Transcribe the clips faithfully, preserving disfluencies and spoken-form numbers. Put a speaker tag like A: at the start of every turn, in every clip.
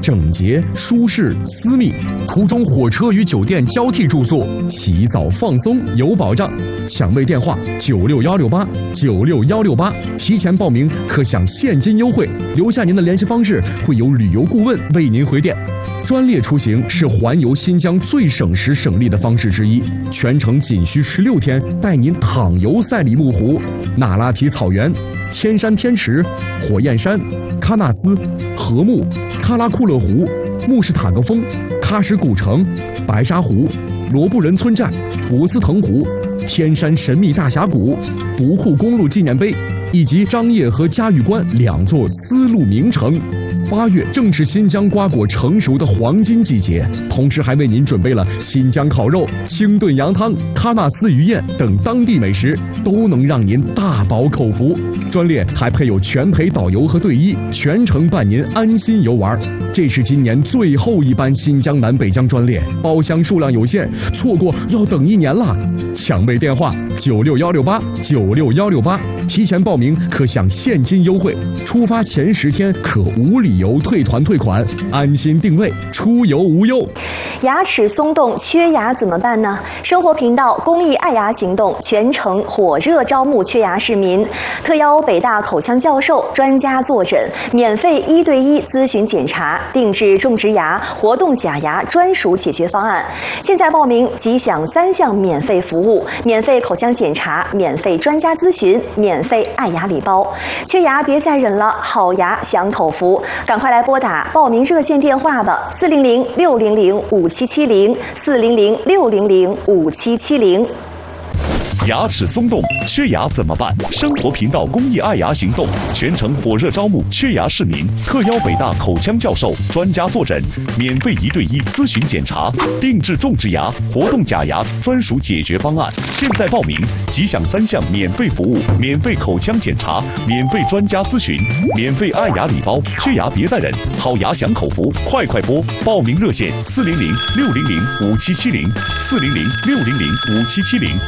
A: 整洁、舒适、私密。途中火车与酒店交替住宿，洗澡放松有保障。抢位电话九六幺六八九六幺六八，提前报名可享现金优惠。留下您的联系方式，会有旅游顾问为您回电。专列出行是环游新疆最省时省力的方式之一，全程仅需十六天，带您淌游赛里木湖、那拉提草原、天山天池、火焰山、喀纳斯、禾木、喀拉库勒湖、穆什塔格峰、喀什古城、白沙湖、罗布人村寨、博斯腾湖、天山神秘大峡谷、独库公路纪念碑，以及张掖和嘉峪关两座丝路名城。八月正是新疆瓜果成熟的黄金季节，同时还为您准备了新疆烤肉、清炖羊汤、喀纳斯鱼宴等当地美食，都能让您大饱口福。专列还配有全陪导游和队医，全程伴您安心游玩。这是今年最后一班新疆南北疆专列，包厢数量有限，错过要等一年了。抢位电话九六幺六八九六幺六八，提前报名可享现金优惠，出发前十天可无理由退团退款，安心定位，出游无忧。
B: 牙齿松动缺牙怎么办呢？生活频道公益爱牙行动全程火热招募缺牙市民，特邀北大口腔教授专家坐诊，免费一对一咨询检查，定制种植牙、活动假牙专属解决方案。现在报名即享三项免费服务：免费口腔检查、免费专家咨询、免费爱牙礼包。缺牙别再忍了，好牙享口福，赶快来拨打报名热线电话吧，四零零六零零五七七零，四零零六零零五七七零。
C: 牙齿松动，缺牙怎么办？生活频道公益爱牙行动全程火热招募缺牙市民，特邀北大口腔教授专家坐诊，免费一对一咨询检查，定制种植牙、活动假牙专属解决方案。现在报名即享三项免费服务：免费口腔检查、免费专家咨询、免费爱牙礼包。缺牙别再忍，好牙享口福，快快拨！报名热线四零零六零零五七七零，四零零六零零五七七零。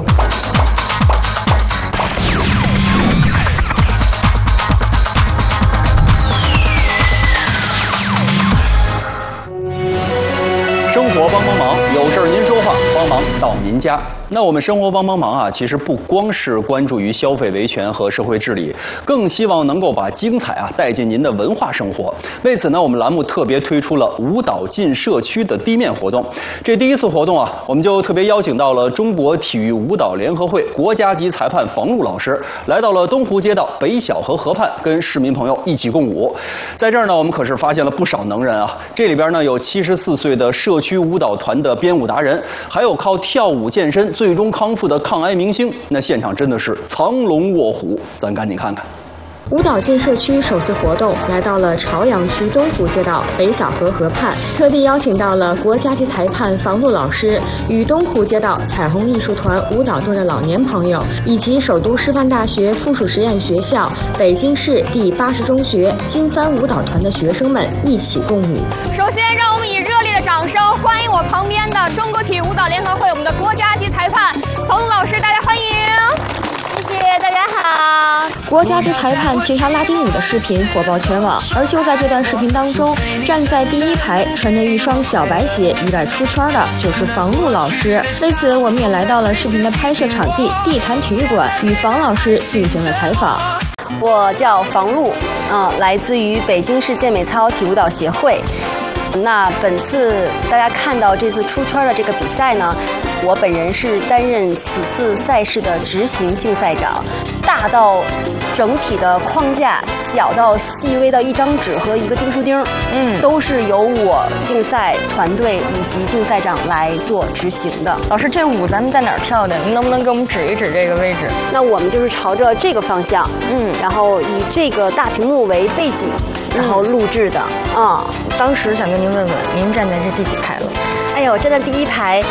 D: 生活帮帮忙，有事儿您说话，帮忙到您家。那我们生活帮帮忙啊，其实不光是关注于消费维权和社会治理，更希望能够把精彩啊带进您的文化生活。为此呢，我们栏目特别推出了舞蹈进社区的地面活动。这第一次活动啊，我们就特别邀请到了中国体育舞蹈联合会国家级裁判房璐老师，来到了东湖街道北小河河畔，跟市民朋友一起共舞。在这儿呢，我们可是发现了不少能人啊。这里边呢有七十四岁的社区舞蹈团的编舞达人，还有靠跳舞健身最终康复的抗癌明星。那现场真的是藏龙卧虎，咱赶紧看看。
E: 舞蹈进社区首次活动来到了朝阳区东湖街道北小河河畔，特地邀请到了国家级裁判房璐老师与东湖街道彩虹艺术团舞蹈队的老年朋友，以及首都师范大学附属实验学校、北京市第八十中学金帆舞蹈团的学生们一起共舞。
F: 首先，让我们以热烈的掌声欢迎我旁边的中国体育舞蹈联合会我们的国家级裁判房璐老师，大家欢迎。谢谢大家好。
E: 国家级裁判擒杀拉丁舞的视频火爆全网，而就在这段视频当中，站在第一排穿着一双小白鞋意外出圈的就是房璐老师。为此，我们也来到了视频的拍摄场地地坛体育馆，与房老师进行了采访。
B: 我叫房璐，啊、呃，来自于北京市健美操体舞蹈协会。那本次大家看到这次出圈的这个比赛呢，我本人是担任此次赛事的执行竞赛长。大到整体的框架，小到细微到一张纸和一个钉书钉，嗯，都是由我竞赛团队以及竞赛长来做执行的。
F: 老师，这舞咱们在哪儿跳的？您能不能给我们指一指这个位置？
B: 那我们就是朝着这个方向，嗯，然后以这个大屏幕为背景，然后录制的。啊、
F: 嗯，当时想跟您问问，您站在这第几排了？
B: 哎呦，我站在第一排。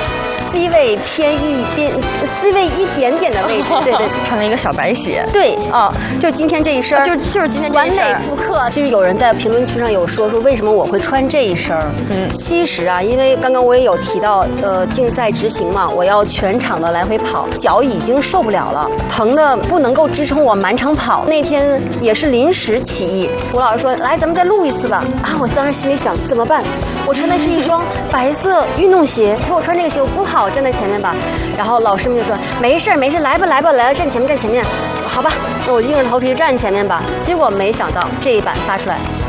G: C 位偏一边 C 位一点点的位置，对对，
F: 穿了一个小白鞋。
G: 对啊，就今天这一身，
F: 就就是今天这
G: 完美
F: 一身
G: 复刻。其实有人在评论区上有说说为什么我会穿这一身，嗯，其实啊，因为刚刚我也有提到，呃，竞赛执行嘛，我要全场的来回跑，脚已经受不了了，疼的不能够支撑我满场跑。那天也是临时起意，吴老师说来，咱们再录一次吧。啊，我当时心里想怎么办？我穿的是一双白色运动鞋，说我穿这个鞋我不好站在前面吧。然后老师们就说没事没事，来吧来吧，来了站前面站前面，好吧，那我硬着头皮站前面吧。结果没想到这一版发出来。